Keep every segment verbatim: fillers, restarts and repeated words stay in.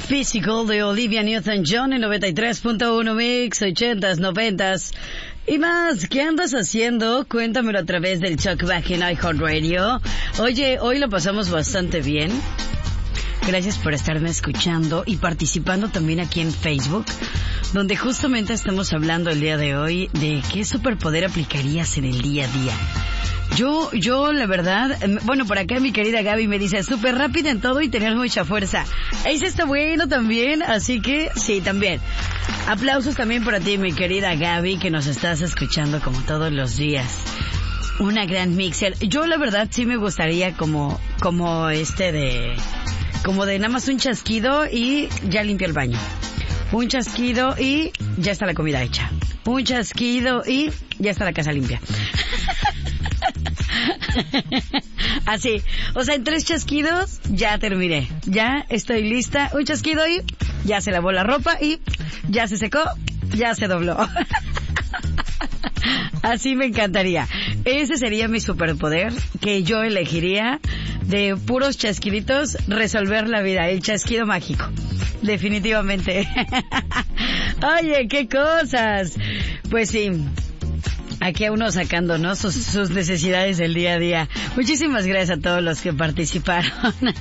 Physical de Olivia Newton-John en noventa y tres punto uno Mix, ochentas, noventas y más. ¿Qué andas haciendo? Cuéntamelo a través del Talkback en iHeartRadio. Oye, hoy lo pasamos bastante bien. Gracias por estarme escuchando y participando también aquí en Facebook, donde justamente estamos hablando el día de hoy de qué superpoder aplicarías en el día a día. Yo, yo, la verdad, bueno, por acá mi querida Gaby me dice, súper rápida en todo y tener mucha fuerza. Ese está bueno también, así que sí, también. Aplausos también para ti, mi querida Gaby, que nos estás escuchando como todos los días. Una gran mixer. Yo, la verdad, sí me gustaría como, como este de, como de nada más un chasquido y ya limpio el baño. Un chasquido y ya está la comida hecha. Un chasquido y ya está la casa limpia. Así, o sea, en tres chasquidos ya terminé, ya estoy lista. Un chasquido y ya se lavó la ropa y ya se secó, ya se dobló. Así me encantaría. Ese sería mi superpoder que yo elegiría, de puros chasquiditos resolver la vida, el chasquido mágico. Definitivamente. Oye, qué cosas. Pues sí, aquí a uno sacando, ¿no? Sus, sus necesidades del día a día. Muchísimas gracias a todos los que participaron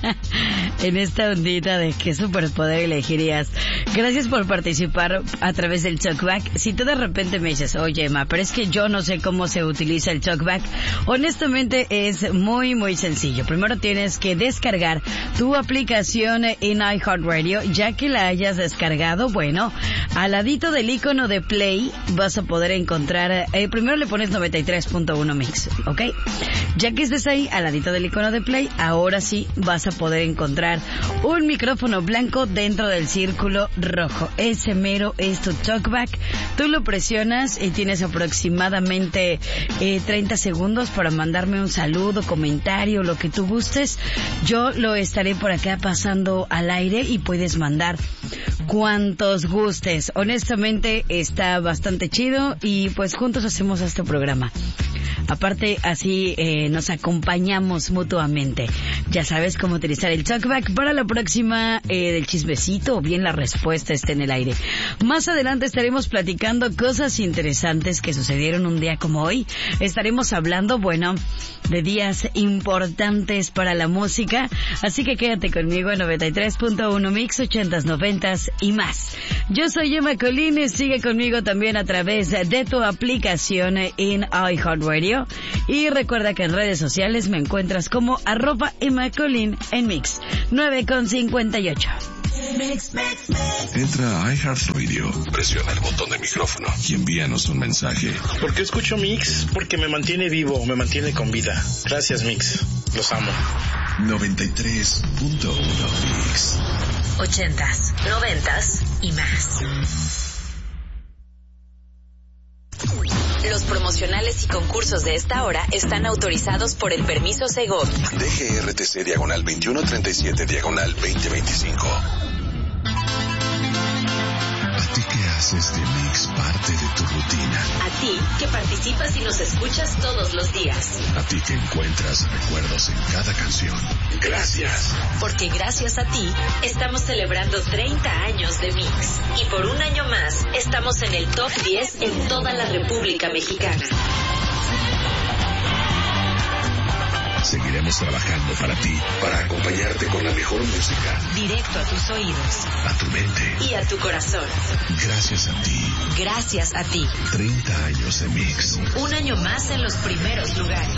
en esta ondita de qué superpoder elegirías. Gracias por participar a través del Talkback. Si tú de repente me dices, oye, Emma, pero es que yo no sé cómo se utiliza el Talkback, honestamente es muy, muy sencillo. Primero tienes que descargar tu aplicación en iHeartRadio. Ya que la hayas descargado, bueno, al ladito del icono de Play vas a poder encontrar, eh, primero le pones noventa y tres punto uno Mix, ¿ok? Ya que estés ahí, al ladito del icono de Play, ahora sí vas a poder encontrar un micrófono blanco dentro del círculo rojo. Ese mero es tu Talkback. Tú lo presionas y tienes aproximadamente eh, treinta segundos para mandarme un saludo, comentario, lo que tú gustes. Yo lo estaré por acá pasando al aire y puedes mandar cuantos gustes. Honestamente está bastante chido y pues juntos hacemos este programa. Aparte, así eh, nos acompañamos mutuamente. Ya sabes cómo utilizar el Talkback para la próxima eh, del chismecito o bien la respuesta esté en el aire. Más adelante estaremos platicando cosas interesantes que sucedieron un día como hoy. Estaremos hablando, bueno, de días importantes para la música. Así que quédate conmigo en noventa y tres punto uno Mix, ochentas, noventas y más. Yo soy Emma Colín, sigue conmigo también a través de tu aplicación en iHeartRadio. Y recuerda que en redes sociales me encuentras como arroba Emma Colín en Mix nueve con cincuenta y ocho. Mix, mix, mix. Entra a iHeartRadio, presiona el botón de micrófono y envíanos un mensaje. ¿Por qué escucho Mix? Porque me mantiene vivo, me mantiene con vida. Gracias, Mix. Los amo. noventa y tres punto uno Mix. Ochentas, noventas y más. Los promocionales y concursos de esta hora están autorizados por el permiso Segov. D G R T C diagonal veintiuno treinta y siete diagonal veinte veinticinco. ¿A ti qué haces de Mix parte de tu rutina? A ti que participas y nos escuchas todos los días. A ti que encuentras recuerdos en cada canción. Gracias. Porque gracias a ti estamos celebrando treinta años de Mix. Y por un año más estamos en el top diez en toda la República Mexicana. Seguiremos trabajando para ti, para acompañarte con la mejor música. Directo a tus oídos. A tu mente. Y a tu corazón. Gracias a ti. Gracias a ti. treinta años de Mix. Un año más en los primeros lugares.